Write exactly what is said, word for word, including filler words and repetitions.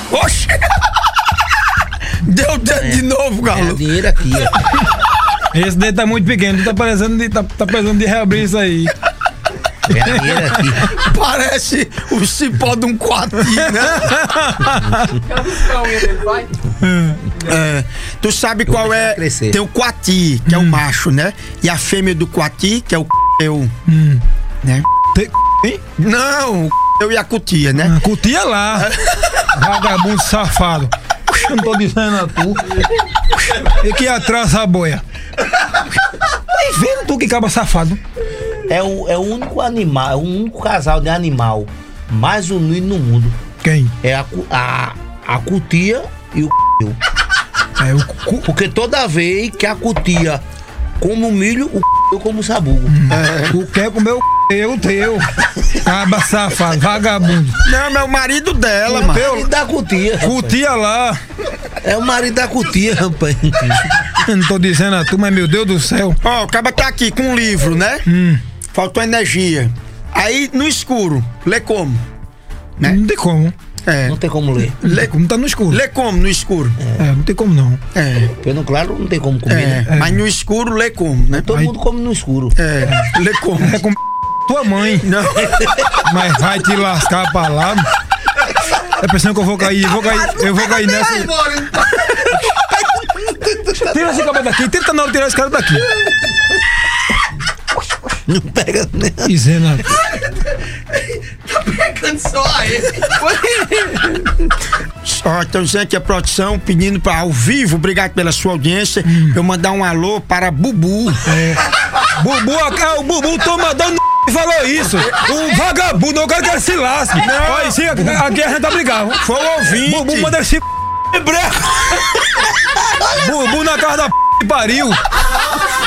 Oxi! Deu dedo é, de novo, Galo. É dinheiro aqui. Esse dedo tá muito pequeno, tá parecendo de, tá, tá precisando de reabrir isso aí. É dinheiro aqui. Parece o cipó de um coati, né? É, tu sabe Eu qual é? Crescer. Tem o coati, que hum. é o macho, né? E a fêmea do coati, que é o eu, hum. né? Tem, hein? Não, eu e a cutia, né? A cutia lá. Vagabundo safado. Eu não tô dizendo a tu. E que atrás a boia. Tá vendo tu que caba safado? É o, é o único animal, é o único casal de animal mais unido no mundo. Quem? É a, a, a cutia e o c... É o cu... Porque toda vez que a cutia come o milho, o c... eu como o sabugo. Hum. É. Tu quer comer o c... eu teu. Caba safado, vagabundo. Não, é o marido dela, é mano. É o marido da cutia. Cutia lá. É o marido da cutia, rapaz. Eu não tô dizendo a tu, mas meu Deus do céu. Ó, oh, o cara tá aqui com um livro, né? Hum. Faltou energia. Aí, no escuro, lê como? Né? Não tem como. É. Não tem como ler. Lê como tá no escuro. Lê como no escuro? É, é não tem como não. É. Porque no claro não tem como comer, é. né? É. Mas no escuro, lê como, né? Todo Aí... mundo come no escuro. É, é. Lê como? É com tua mãe. Não. Mas vai te lascar pra lá. É pensando que eu vou cair, eu vou cair, eu vou cair nessa. Tira esse cara daqui, tenta na hora de tirar esse cara daqui. Não pega nem. Dizendo. Tá pegando só aí. Ó, então dizendo aqui a produção pedindo pra ao vivo, obrigado pela sua audiência, hum. eu mandar um alô para Bubu. É. Bubu, ah, o Bubu toma dando e falou isso. O vagabundo, eu quero que ele se lasque. Não. Olha, sim, aqui, aqui a gente tá brigando. Foi o ouvinte. Bubu manda esse Bubu na casa da p que pariu.